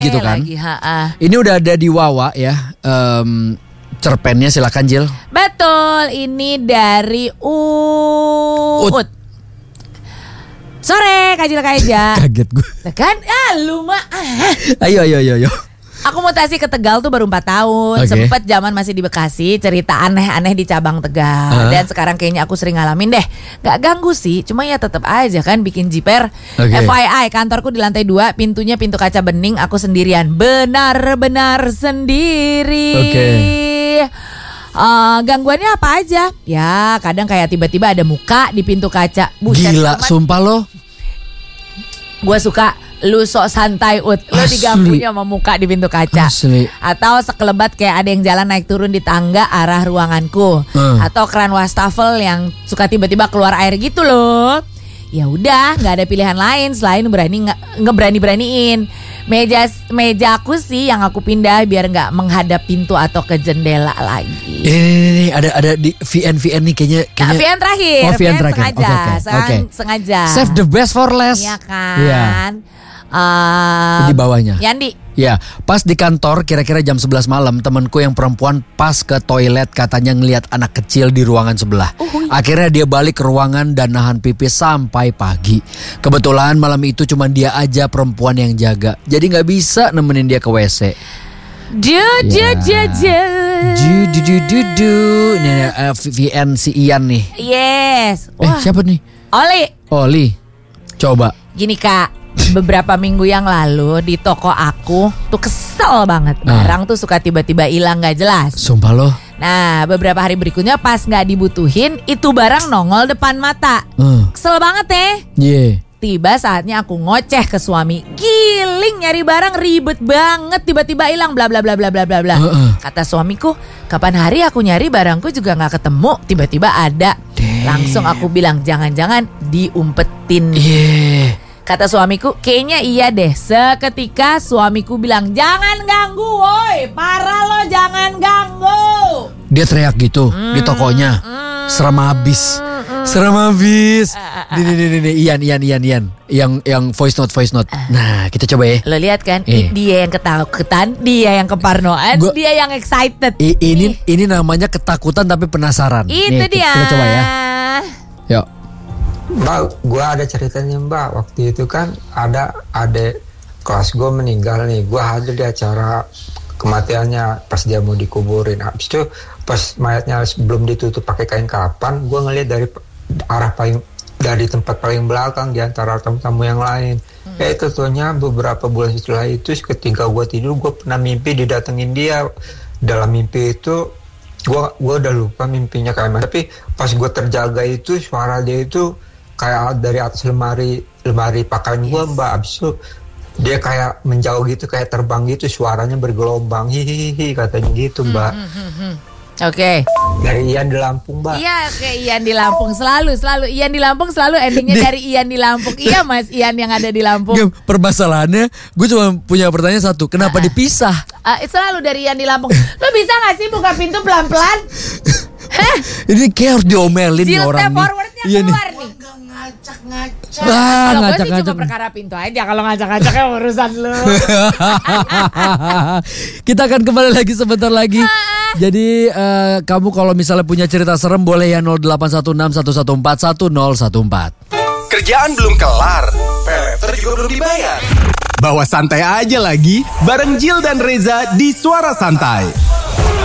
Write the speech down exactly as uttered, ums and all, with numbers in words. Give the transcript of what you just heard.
gitu kan. Lagi, ha-ha. Ini udah ada di Wawa ya. Um, cerpennya silakan Jil. Betul, ini dari Uut. Ut. Sore Kak Jil Kak Eja. Kaget gue. Kan ah lu mah. Ah. Ayo ayo ayo ayo. Aku mutasi ke Tegal tuh baru empat tahun. Okay. Sempet zaman masih di Bekasi, cerita aneh-aneh di cabang Tegal. Uh. Dan sekarang kayaknya aku sering ngalamin deh. Gak ganggu sih, cuma ya tetap aja kan bikin jiper. Okay. F Y I, kantorku di lantai dua, pintunya pintu kaca bening, aku sendirian. Benar-benar sendiri. Oke. Okay. Uh, gangguannya apa aja? Ya kadang kayak tiba-tiba ada muka di pintu kaca. Buset, gila, teman. Sumpah lo. Gue suka lu sok santai Ut. Lu diganggunya sama muka di pintu kaca. Asli. Atau sekelebat kayak ada yang jalan naik turun di tangga arah ruanganku. uh. Atau keran wastafel yang suka tiba-tiba keluar air gitu loh. Ya udah, nggak ada pilihan lain selain berani nge- ngeberani-beraniin. Meja meja aku sih yang aku pindah biar nggak menghadap pintu atau ke jendela lagi. Ini, ini, ini ada ada di V N V N nih kayaknya. kayaknya... Nah, V N terakhir. Oh, V N terakhir. Sengaja, okay, okay. Sengaja. Okay. sengaja. Save the best for last. Iya kan. Yeah. Uh, di bawahnya. Yandi. Ya, pas di kantor kira-kira jam sebelas malam temanku yang perempuan pas ke toilet katanya ngelihat anak kecil di ruangan sebelah. Uhuy. Akhirnya dia balik ke ruangan dan nahan pipis sampai pagi. Kebetulan malam itu cuma dia aja perempuan yang jaga. Jadi nggak bisa nemenin dia ke W C. Du du du du. Du du du du du. Ini uh, V N si Ian nih. Yes. Eh, siapa nih? Oli. Oli. Coba. Gini Kak. Beberapa minggu yang lalu di toko aku tuh kesel banget. Barang tuh suka tiba-tiba hilang gak jelas. Sumpah lo. Nah beberapa hari berikutnya pas gak dibutuhin itu barang nongol depan mata. uh. Kesel banget ya. Yeah. Tiba saatnya aku ngoceh ke suami. Giling nyari barang ribet banget. Tiba-tiba hilang bla bla bla bla bla bla bla. uh-uh. Kata suamiku, kapan hari aku nyari barangku juga gak ketemu. Tiba-tiba ada. Damn. Langsung aku bilang jangan-jangan diumpetin. Yeah. Kata suamiku, kayaknya iya deh. Seketika suamiku bilang, jangan ganggu woi, parah lo jangan ganggu. Dia teriak gitu mm, di tokonya. Mm, Serem habis. Mm, Serem habis. Nih nih nih nih Ian Ian Ian Ian yang yang voice note voice note. Nah, kita coba ya. Lo lihat kan, eh. dia yang ketakutan, dia yang keparnoan, Gua, dia yang excited. I, ini Nih. ini namanya ketakutan tapi penasaran. Itu Nih, dia. Kita coba ya. Yuk. Mbak, gue ada ceritanya Mbak. Waktu itu kan ada adik kelas gue meninggal nih. Gue hadir di acara kematiannya pas dia mau dikuburin. Habis itu pas mayatnya sebelum ditutup pakai kain kapan, gue ngeliat dari arah paling dari tempat paling belakang di antara tamu-tamu yang lain. Hmm. Eh tentunya beberapa bulan setelah itu ketika gue tidur, gue pernah mimpi didatengin dia. Dalam mimpi itu gue gue udah lupa mimpinya kayak mana. Tapi pas gue terjaga itu suara dia itu kayak dari atas lemari lemari pakaian gue yes. Mbak. Abis itu dia kayak menjauh gitu, kayak terbang gitu, suaranya bergelombang hihihi katanya gitu Mbak. Hmm, hmm, hmm. Oke. Okay. Dari Ian di Lampung Mbak. Iya oke okay, Ian di Lampung selalu selalu Ian di Lampung selalu endingnya dari Ian di Lampung. Iya Mas Ian yang ada di Lampung. Permasalahannya gue cuma punya pertanyaan satu, kenapa uh, dipisah? Uh, selalu dari Ian di Lampung. Lo bisa gak sih buka pintu pelan-pelan? Hah? Ini kayak harus diomelin nih orang nih. Forwardnya iya keluar nih. nih. ngacak-ngacak. Ah, kalau gue sih cuma perkara pintu aja. Kalau ngacak-ngacaknya urusan lu. Kita akan kembali lagi sebentar lagi. Jadi uh, kamu kalau misalnya punya cerita serem boleh ya nol delapan satu enam satu satu empat satu nol satu empat. Kerjaan belum kelar, paylater juga belum dibayar. Bawa santai aja lagi bareng Jill dan Reza di Suara Santai.